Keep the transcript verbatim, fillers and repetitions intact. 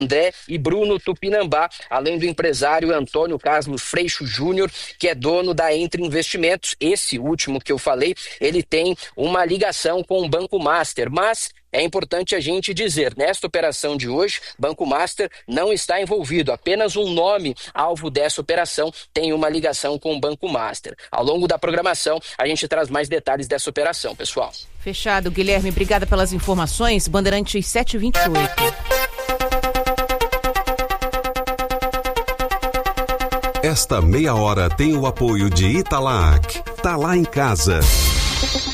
André e Bruno Tupinambá, além do empresário Antônio Carlos Freixo Júnior, que é dono da Entre Investimentos. Esse último que eu falei, ele tem uma ligação com o Banco Master, mas é importante a gente dizer, nesta operação de hoje, Banco Master não está envolvido, apenas um nome alvo dessa operação tem uma ligação com o Banco Master. Ao longo da programação, a gente traz mais detalhes dessa operação, pessoal. Fechado, Guilherme, obrigada pelas informações. Bandeirantes sete e vinte e oito. Esta meia hora tem o apoio de Italac. Tá lá em casa.